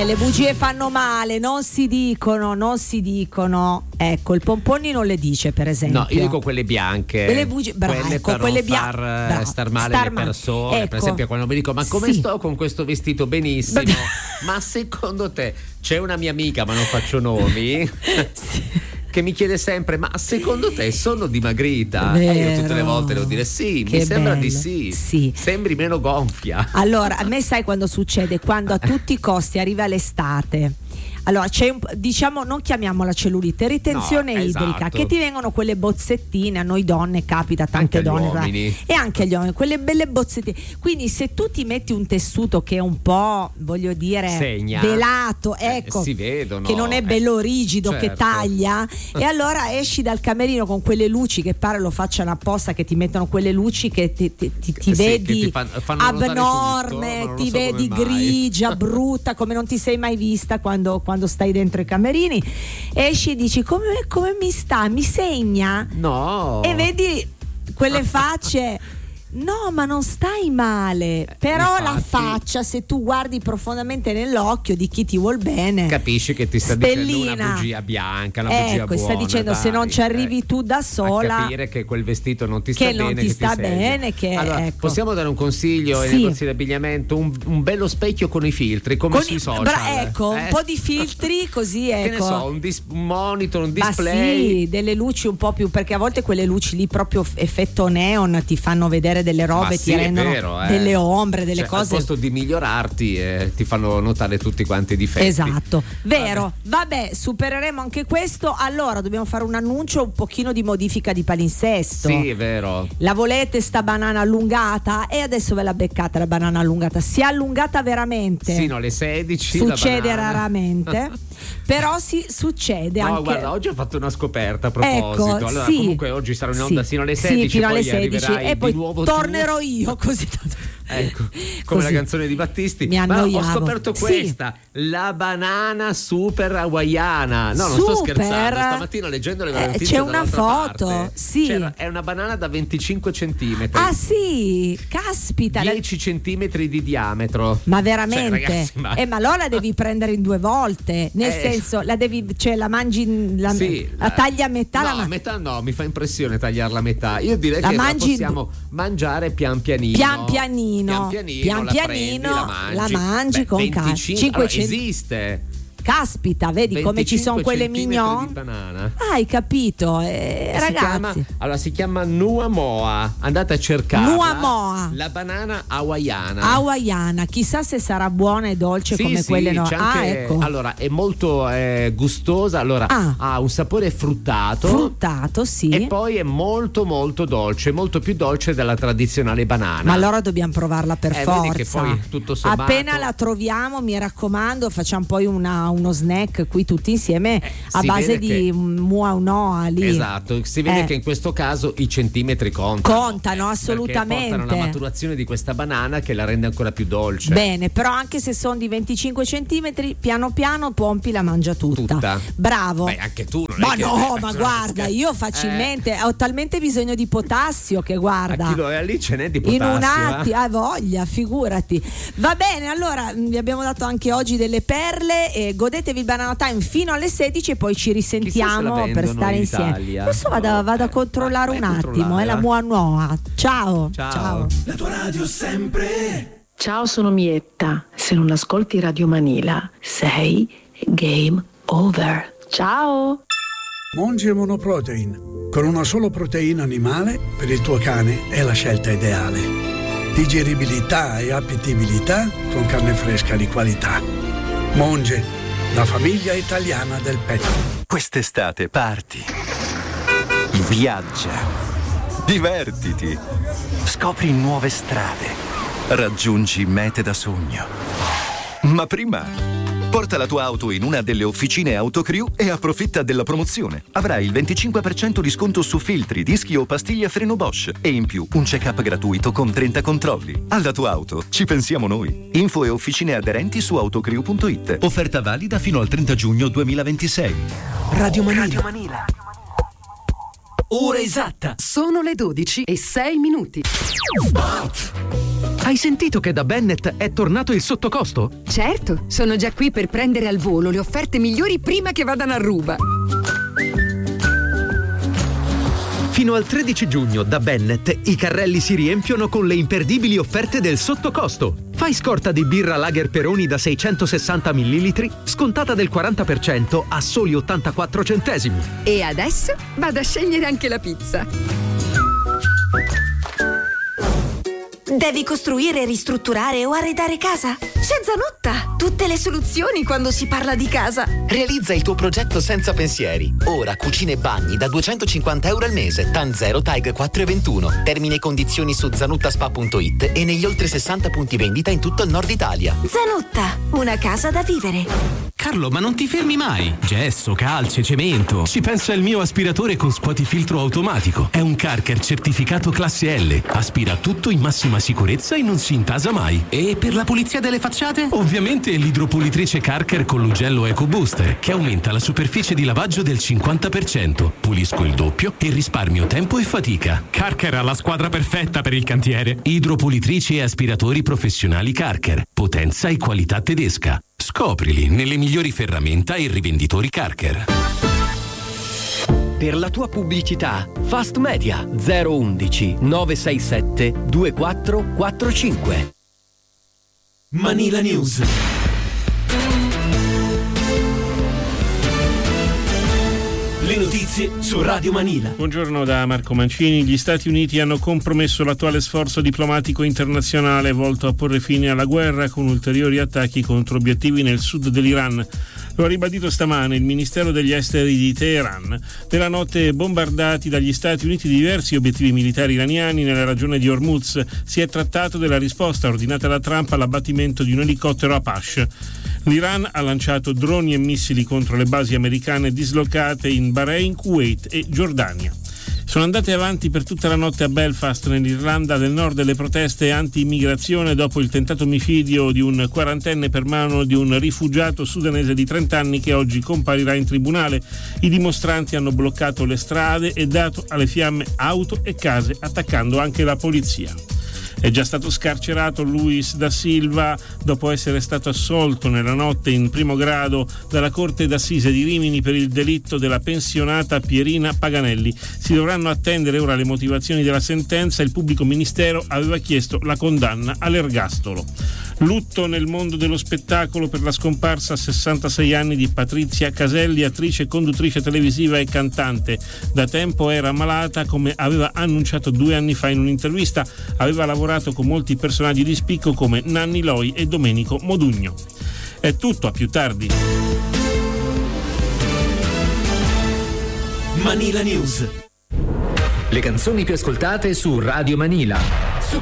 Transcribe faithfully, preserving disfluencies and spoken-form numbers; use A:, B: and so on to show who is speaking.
A: Le bugie fanno male, non si dicono, non si dicono. Ecco, il Pomponi non le dice, per esempio.
B: No, io dico quelle bianche.
A: Quelle bugie, bravo,
B: quelle
A: ecco,
B: per
A: quelle
B: non
A: bianche.
B: far
A: Bravo,
B: star male
A: star
B: le
A: male.
B: persone.
A: Ecco.
B: Per esempio, quando mi dico: ma come
A: Sì.
B: sto con questo vestito? Benissimo. Ma secondo te c'è una mia amica, ma non faccio nomi,
A: Sì.
B: che mi chiede sempre: ma secondo te sono dimagrita?
A: Vero.
B: E io tutte le volte devo dire sì,
A: Che
B: mi sembra
A: bello.
B: di sì.
A: Sì.
B: Sembri meno gonfia.
A: Allora, a me sai quando succede? Quando a tutti i costi arriva l'estate. Allora c'è un, diciamo, non chiamiamola cellulite, ritenzione
B: No,
A: idrica,
B: esatto.
A: che ti vengono quelle bozzettine, a noi donne capita, tante
B: Anche agli
A: donne
B: uomini.
A: e anche agli uomini, quelle belle bozzettine. Quindi se tu ti metti un tessuto che è un po', voglio dire,
B: Segna.
A: velato,
B: Eh,
A: ecco,
B: si vedono.
A: che non è bello rigido,
B: Eh,
A: che
B: certo.
A: taglia, e allora esci dal camerino con quelle luci che pare lo facciano apposta, che ti mettono quelle luci che ti, ti, ti, ti
B: Sì,
A: vedi
B: che ti fan- fanno notare tutto,
A: abnorme,
B: ma non
A: ti
B: so come
A: vedi
B: mai.
A: grigia, brutta, come non ti sei mai vista quando, quando stai dentro i camerini. Esci e dici: come, come mi sta? Mi segna?
B: No.
A: E vedi quelle facce. No, ma non stai male. Però
B: infatti.
A: la faccia, se tu guardi profondamente nell'occhio di chi ti vuol bene,
B: Capisci che ti sta dicendo
A: Stellina.
B: una bugia bianca, una bugia
A: ecco,
B: buona.
A: sta dicendo:
B: dai,
A: se non ci
B: eh.
A: arrivi tu da sola,
B: a capire che quel vestito non ti sta
A: che
B: bene,
A: non ti
B: che
A: sta
B: segna.
A: bene, che
B: allora,
A: ecco.
B: possiamo dare un consiglio ai
A: Sì.
B: negozi di abbigliamento, un, un bello specchio con i filtri, come
A: Con
B: sui
A: i-
B: social.
A: bra- ecco,
B: eh?
A: un po' di filtri così, ecco.
B: Che ne so, un, dis- un monitor, un
A: Ma
B: display.
A: sì, delle luci un po' più, perché a volte quelle luci lì proprio f- effetto neon ti fanno vedere delle robe,
B: Ma
A: ti
B: sì, è
A: rendono
B: vero, eh.
A: delle ombre, delle
B: Cioè,
A: cose.
B: al posto di migliorarti eh, ti fanno notare tutti quanti i difetti.
A: Esatto, vero. Vabbè. supereremo anche questo. Allora dobbiamo fare un annuncio, un pochino di modifica di palinsesto.
B: Sì, è vero.
A: La volete sta banana allungata? E adesso ve la beccate la banana allungata. Si è allungata veramente.
B: Sino alle sedici.
A: Succede
B: la banana.
A: raramente, però si succede
B: No,
A: anche.
B: guarda, oggi ho fatto una scoperta a proposito.
A: Ecco,
B: allora,
A: sì.
B: comunque oggi sarò in onda
A: Sì.
B: sino alle
A: Sì,
B: sedici,
A: fino
B: poi
A: alle sedici
B: arriverai
A: e poi
B: di nuovo
A: tornerò
B: tu.
A: io così tanto.
B: Ecco, come
A: Così.
B: la canzone di Battisti.
A: Mi
B: Ma ho
A: annoiavo.
B: scoperto
A: Sì.
B: questa, la banana super hawaiana. No, non sto
A: Super.
B: scherzando. Stamattina leggendo le
A: Eh,
B: notizie
A: c'è una
B: dall'altra
A: foto,
B: parte,
A: sì.
B: c'era- è una banana da venticinque centimetri.
A: Ah sì, caspita. la-
B: dieci centimetri di diametro.
A: Ma veramente?
B: Cioè, ragazzi, ma-
A: Eh, ma allora la devi prendere in due volte. Nel
B: Eh.
A: senso, la devi, cioè la mangi, la,
B: Sì,
A: la tagli a metà.
B: No,
A: la
B: a
A: ma-
B: metà no, mi fa impressione tagliarla a metà. Io direi
A: La
B: che
A: mangi-
B: la possiamo mangiare pian pianino.
A: Pian pianino,
B: Pian pianino,
A: pian
B: la prendi,
A: pianino,
B: la mangi,
A: la mangi
B: Beh,
A: con calma.
B: venticinque allora,
A: cinquecento
B: esiste.
A: Caspita, vedi come ci sono quelle
B: venticinque
A: mignon?
B: centimetri di banana.
A: Ah, hai capito, eh,
B: E si chiama,
A: ragazzi.
B: allora si chiama Nuamoa. Andate a cercarla.
A: Nuamoa.
B: La banana hawaiana.
A: Hawaiana, chissà se sarà buona e dolce
B: Sì,
A: come
B: sì,
A: quelle no.
B: c'è
A: Ah,
B: anche-
A: ecco.
B: allora è molto eh, gustosa, allora
A: Ah.
B: ha un sapore fruttato.
A: Fruttato, sì.
B: E poi è molto molto dolce, molto più dolce della tradizionale banana.
A: Ma allora dobbiamo provarla per
B: Eh,
A: forza.
B: vedi che poi tutto sommato-
A: Appena la troviamo, mi raccomando, facciamo poi una- uno snack qui tutti insieme a
B: si
A: base
B: vede
A: di
B: che-
A: mua unoa lì.
B: Esatto, si vede
A: Eh.
B: che in questo caso i centimetri contano.
A: Contano, assolutamente.
B: Perché portano la maturazione di questa banana che la rende ancora più dolce.
A: Bene, però anche se sono di venticinque centimetri, piano piano Pompi la mangia tutta.
B: Tutta.
A: Bravo.
B: Beh, anche tu non
A: Ma
B: è che-
A: no,
B: eh,
A: ma
B: no,
A: guarda,
B: scherzo.
A: io facilmente ho talmente bisogno di potassio che guarda.
B: A chi lo è lì ce n'è di
A: In
B: potassio.
A: un
B: eh.
A: attimo, hai voglia, figurati. Va bene, allora vi abbiamo dato anche oggi delle perle. E godetevi il Banana Time fino alle sedici e poi ci
B: Chissà se
A: risentiamo
B: la
A: per
B: vendono
A: stare
B: in
A: insieme.
B: Italia.
A: Adesso vado,
B: No,
A: vado a
B: eh,
A: controllare
B: vai
A: un
B: a
A: attimo,
B: controllare,
A: è la
B: va.
A: mua nuova. Ciao.
B: Ciao.
C: La tua radio sempre.
D: Ciao, sono Mietta. Se non ascolti Radio Manila, sei game over. Ciao!
C: Monge Monoprotein. Con una solo proteina animale, per il tuo cane è la scelta ideale. Digeribilità e appetibilità con carne fresca di qualità. Monge, la famiglia italiana del pet.
E: Quest'estate parti, viaggia, divertiti, scopri nuove strade, raggiungi mete da sogno. Ma prima porta la tua auto in una delle officine Autocrew e approfitta della promozione. Avrai il venticinque per cento di sconto su filtri, dischi o pastiglie a freno Bosch e in più un check-up gratuito con trenta controlli. Alla tua auto ci pensiamo noi. Info e officine aderenti su autocrew punto it. Offerta valida fino al trenta giugno duemilaventisei.
F: Radio Manila. Radio Manila. Ora esatta. Sono le dodici e sei minuti.
C: Spot.
G: Hai sentito che da Bennett è tornato il sottocosto?
H: Certo, sono già qui per prendere al volo le offerte migliori prima che vadano a ruba.
G: Fino al tredici giugno da Bennett i carrelli si riempiono con le imperdibili offerte del sottocosto. Fai scorta di birra Lager Peroni da seicentosessanta millilitri, scontata del quaranta per cento a soli ottantaquattro centesimi.
H: E adesso vado a scegliere anche la pizza.
I: Devi costruire, ristrutturare o arredare casa? C'è Zanutta! Tutte le soluzioni quando si parla di casa.
J: Realizza il tuo progetto senza pensieri. Ora cucine e bagni da duecentocinquanta euro al mese. TAN zero TAG quattro e ventuno. Termini e condizioni su zanuttaspa punto it e negli oltre sessanta punti vendita in tutto il nord Italia.
I: Zanutta, una casa da vivere.
K: Carlo, ma non ti fermi mai? Gesso, calce, cemento. Ci pensa il mio aspiratore con scuotifiltro automatico. È un Carker certificato classe L. Aspira tutto in massima sicurezza e non si intasa mai. E per la pulizia delle facciate? Ovviamente l'idropulitrice Carker con l'ugello Eco Booster, che aumenta la superficie di lavaggio del cinquanta per cento. Pulisco il doppio e risparmio tempo e fatica. Carker ha la squadra perfetta per il cantiere. Idropulitrici e aspiratori professionali Carker. Potenza e qualità tedesca. Scoprili nelle migliori ferramenta e rivenditori Carker.
L: Per la tua pubblicità, Fast Media zero undici nove sei sette due quattro quattro cinque.
M: Manila News. Le notizie su Radio Manila.
N: Buongiorno da Marco Mancini. Gli Stati Uniti hanno compromesso l'attuale sforzo diplomatico internazionale volto a porre fine alla guerra con ulteriori attacchi contro obiettivi nel sud dell'Iran. Lo ha ribadito stamane il Ministero degli Esteri di Teheran. Nella notte bombardati dagli Stati Uniti diversi obiettivi militari iraniani nella regione di Hormuz. Si è trattato della risposta ordinata da Trump all'abbattimento di un elicottero Apache. L'Iran ha lanciato droni e missili contro le basi americane dislocate in Bahrain, Kuwait e Giordania. Sono andate avanti per tutta la notte a Belfast, nell'Irlanda del Nord, le proteste anti-immigrazione dopo il tentato omicidio di un quarantenne per mano di un rifugiato sudanese di trenta anni che oggi comparirà in tribunale. I dimostranti hanno bloccato le strade e dato alle fiamme auto e case, attaccando anche la polizia. È già stato scarcerato Luis da Silva dopo essere stato assolto nella notte in primo grado dalla Corte d'Assise di Rimini per il delitto della pensionata Pierina Paganelli. Si dovranno attendere ora le motivazioni della sentenza. Il pubblico ministero aveva chiesto la condanna all'ergastolo. Lutto nel mondo dello spettacolo per la scomparsa a sessantasei anni di Patrizia Caselli, attrice, conduttrice televisiva e cantante. Da tempo era malata, come aveva annunciato due anni fa in un'intervista. Aveva lavorato con molti personaggi di spicco come Nanni Loi e Domenico Modugno. È tutto, a più tardi.
M: Manila News.
O: Le canzoni più ascoltate su Radio Manila.